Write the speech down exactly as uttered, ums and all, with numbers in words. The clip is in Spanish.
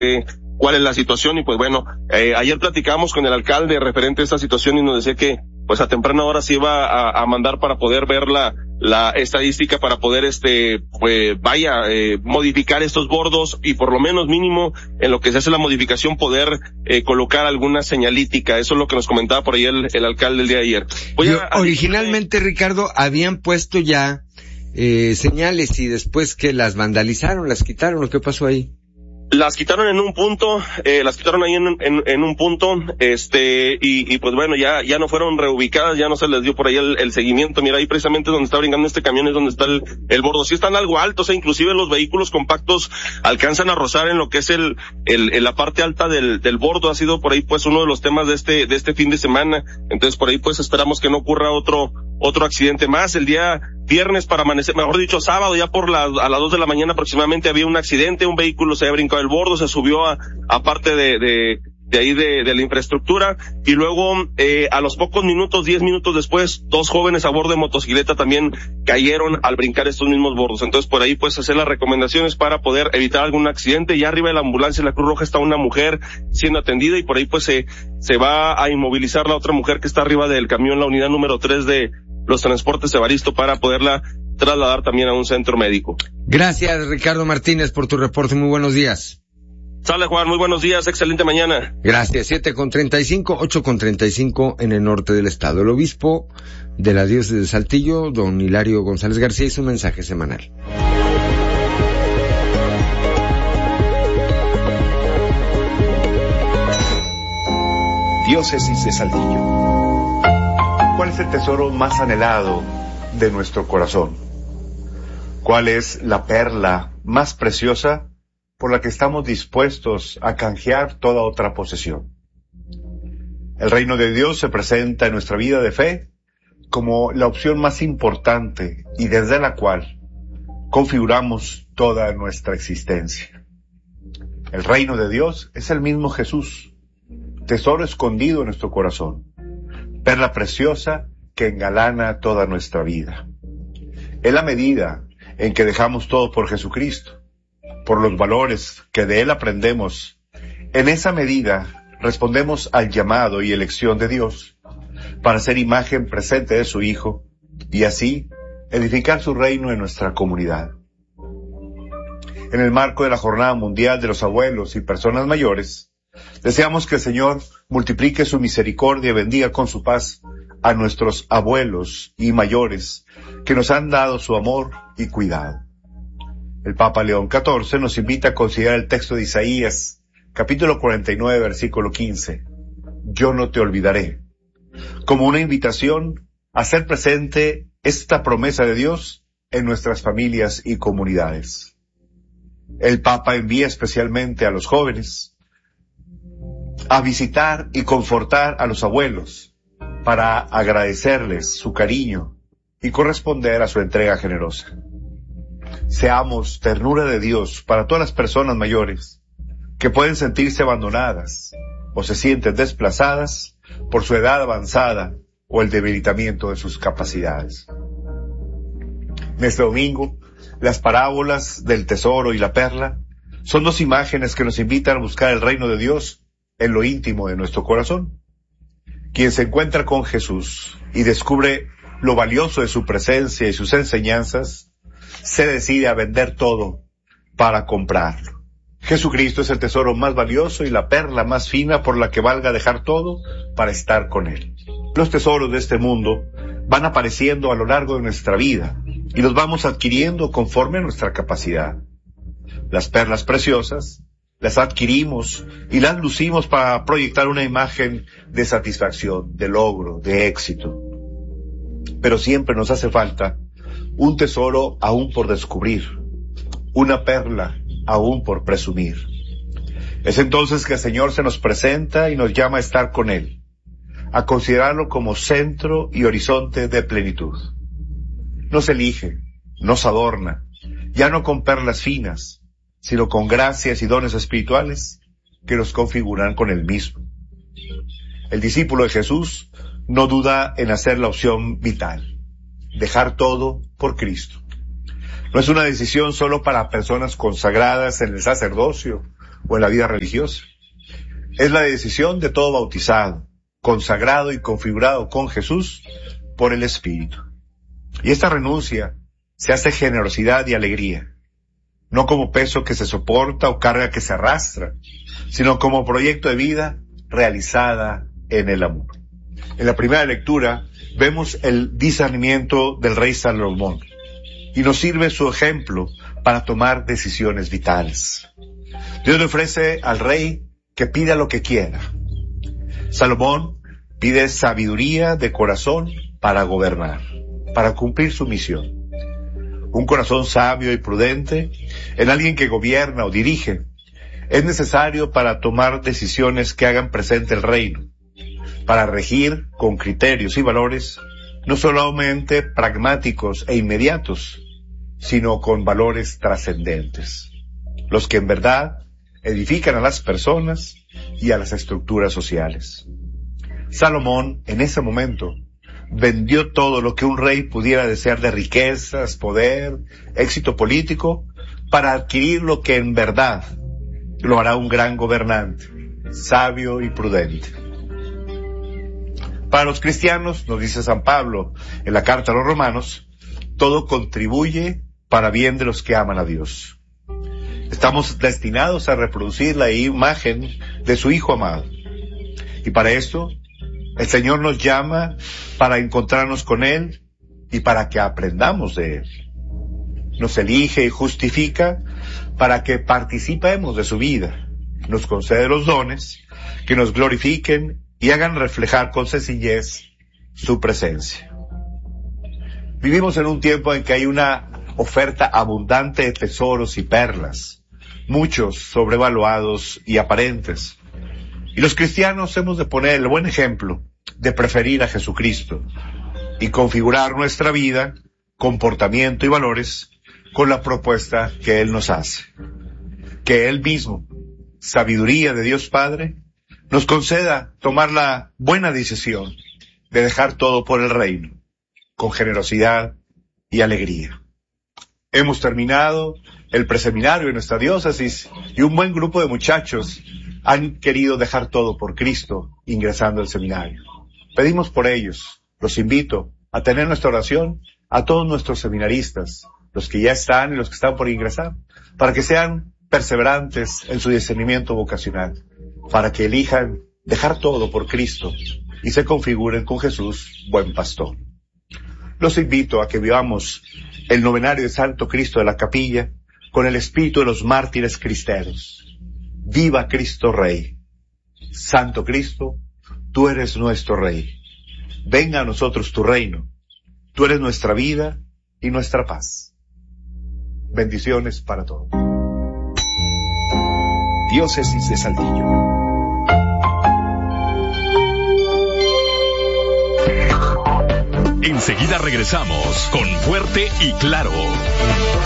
eh, cuál es la situación. Y pues bueno, eh, ayer platicamos con el alcalde referente a esta situación y nos decía que pues a temprana hora se iba a, a mandar para poder ver la, la estadística, para poder este, pues vaya, eh, modificar estos bordos y por lo menos mínimo en lo que se hace la modificación poder eh, colocar alguna señalítica. Eso es lo que nos comentaba por ahí el, el alcalde el día de ayer. Voy Yo, a, originalmente, a... Ricardo, habían puesto ya eh, señales y después que las vandalizaron, las quitaron. ¿Qué pasó ahí? Las quitaron en un punto, eh, las quitaron ahí en, en, en un punto, este, y, y pues bueno, ya, ya no fueron reubicadas, ya no se les dio por ahí el, el seguimiento. Mira, ahí precisamente donde está brincando este camión es donde está el, el bordo. Sí están algo altos, e inclusive los vehículos compactos alcanzan a rozar en lo que es el, el, el la parte alta del, del bordo. Ha sido por ahí pues uno de los temas de este, de este fin de semana. Entonces por ahí pues esperamos que no ocurra otro, otro accidente más. El día viernes para amanecer, mejor dicho sábado, ya por la, a las dos de la mañana aproximadamente había un accidente, un vehículo se había brincado el bordo, se subió a, a parte de, de, de ahí de, de la infraestructura, y luego, eh, a los pocos minutos, diez minutos después, dos jóvenes a bordo de motocicleta también cayeron al brincar estos mismos bordos. Entonces por ahí pues hacer las recomendaciones para poder evitar algún accidente. Ya arriba de la ambulancia, la Cruz Roja, está una mujer siendo atendida y por ahí pues se, se va a inmovilizar la otra mujer que está arriba del camión, la unidad número tres de los transportes Evaristo, para poderla trasladar también a un centro médico. Gracias, Ricardo Martínez, por tu reporte. Muy buenos días. Sale, Juan, muy buenos días, excelente mañana. Gracias. Siete con treinta y cinco, ocho con treinta y cinco en el norte del estado. El obispo de la diócesis de Saltillo, don Hilario González García, hizo un mensaje semanal. Diócesis de Saltillo. ¿Cuál es el tesoro más anhelado de nuestro corazón? ¿Cuál es la perla más preciosa por la que estamos dispuestos a canjear toda otra posesión? El reino de Dios se presenta en nuestra vida de fe como la opción más importante y desde la cual configuramos toda nuestra existencia. El reino de Dios es el mismo Jesús, tesoro escondido en nuestro corazón, perla preciosa que engalana toda nuestra vida. Es la medida en que dejamos todo por Jesucristo, por los valores que de Él aprendemos. En esa medida respondemos al llamado y elección de Dios para ser imagen presente de su Hijo y así edificar su reino en nuestra comunidad. En el marco de la Jornada Mundial de los Abuelos y Personas Mayores, deseamos que el Señor multiplique su misericordia y bendiga con su paz a nuestros abuelos y mayores que nos han dado su amor y cuidado. El Papa León catorce nos invita a considerar el texto de Isaías, capítulo cuarenta y nueve, versículo quince. Yo no te olvidaré, como una invitación a hacer presente esta promesa de Dios en nuestras familias y comunidades. El Papa envía especialmente a los jóvenes a visitar y confortar a los abuelos para agradecerles su cariño y corresponder a su entrega generosa. Seamos ternura de Dios para todas las personas mayores que pueden sentirse abandonadas o se sienten desplazadas por su edad avanzada o el debilitamiento de sus capacidades. En este domingo, las parábolas del tesoro y la perla son dos imágenes que nos invitan a buscar el reino de Dios en lo íntimo de nuestro corazón. Quien se encuentra con Jesús y descubre lo valioso de su presencia y sus enseñanzas, se decide a vender todo para comprarlo. Jesucristo es el tesoro más valioso y la perla más fina por la que valga dejar todo para estar con Él. Los tesoros de este mundo van apareciendo a lo largo de nuestra vida y los vamos adquiriendo conforme a nuestra capacidad. Las perlas preciosas las adquirimos y las lucimos para proyectar una imagen de satisfacción, de logro, de éxito. Pero siempre nos hace falta un tesoro aún por descubrir, una perla aún por presumir. Es entonces que el Señor se nos presenta y nos llama a estar con Él, a considerarlo como centro y horizonte de plenitud. Nos elige, nos adorna, ya no con perlas finas, sino con gracias y dones espirituales que nos configuran con Él mismo. El discípulo de Jesús no duda en hacer la opción vital, dejar todo por Cristo. No es una decisión solo para personas consagradas en el sacerdocio o en la vida religiosa. Es la decisión de todo bautizado, consagrado y configurado con Jesús por el Espíritu. Y esta renuncia se hace generosidad y alegría, no como peso que se soporta o carga que se arrastra, sino como proyecto de vida realizada en el amor. En la primera lectura vemos el discernimiento del rey Salomón y nos sirve su ejemplo para tomar decisiones vitales. Dios le ofrece al rey que pida lo que quiera. Salomón pide sabiduría de corazón para gobernar, para cumplir su misión. Un corazón sabio y prudente en alguien que gobierna o dirige es necesario para tomar decisiones que hagan presente el reino, para regir con criterios y valores no solamente pragmáticos e inmediatos, sino con valores trascendentes, los que en verdad edifican a las personas y a las estructuras sociales. Salomón, en ese momento, vendió todo lo que un rey pudiera desear de riquezas, poder, éxito político, para adquirir lo que en verdad lo hará un gran gobernante, sabio y prudente. Para los cristianos, nos dice San Pablo en la carta a los Romanos, todo contribuye para bien de los que aman a Dios. Estamos destinados a reproducir la imagen de su Hijo amado. Y para esto, el Señor nos llama para encontrarnos con Él y para que aprendamos de Él. Nos elige y justifica para que participemos de su vida. Nos concede los dones que nos glorifiquen y hagan reflejar con sencillez su presencia. Vivimos en un tiempo en que hay una oferta abundante de tesoros y perlas, muchos sobrevaluados y aparentes. Y los cristianos hemos de poner el buen ejemplo de preferir a Jesucristo y configurar nuestra vida, comportamiento y valores con la propuesta que Él nos hace. Que Él mismo, sabiduría de Dios Padre, nos conceda tomar la buena decisión de dejar todo por el reino, con generosidad y alegría. Hemos terminado el preseminario en nuestra diócesis y un buen grupo de muchachos han querido dejar todo por Cristo ingresando al seminario. Pedimos por ellos, los invito a tener nuestra oración a todos nuestros seminaristas, los que ya están y los que están por ingresar, para que sean perseverantes en su discernimiento vocacional, para que elijan dejar todo por Cristo y se configuren con Jesús, buen pastor. Los invito a que vivamos el novenario de Santo Cristo de la Capilla con el espíritu de los mártires cristeros. Viva Cristo Rey. Santo Cristo, tú eres nuestro Rey. Venga a nosotros tu reino. Tú eres nuestra vida y nuestra paz. Bendiciones para todos. Diócesis de Saltillo. Enseguida regresamos con Fuerte y Claro.